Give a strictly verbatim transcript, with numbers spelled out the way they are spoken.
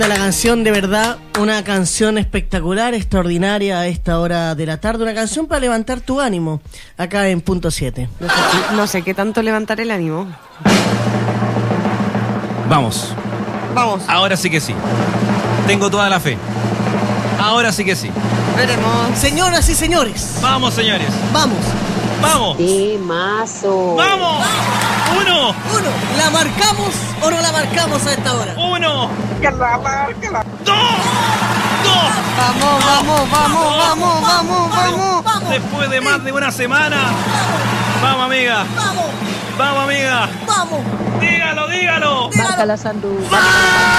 La canción, de verdad, una canción espectacular, extraordinaria a esta hora de la tarde, una canción para levantar tu ánimo, acá en Punto siete. No sé, no sé qué tanto levantar el ánimo. Vamos. Vamos. Ahora sí que sí. Tengo toda la fe. Ahora sí que sí. Veremos. Señoras y señores. Vamos, señores. Vamos. Vamos. Temazo. Vamos. Uno. Uno. ¿La marcamos o no la marcamos a esta hora? Uno. Márcala, márcala. Dos. Dos. Vamos, vamos, vamos, vamos, vamos, vamos. Vamos. Después de más de una semana. Vamos, amiga. Vamos. Vamos, amiga. Vamos. Dígalo, dígalo. Márcala, Sandu. ¡Vamos!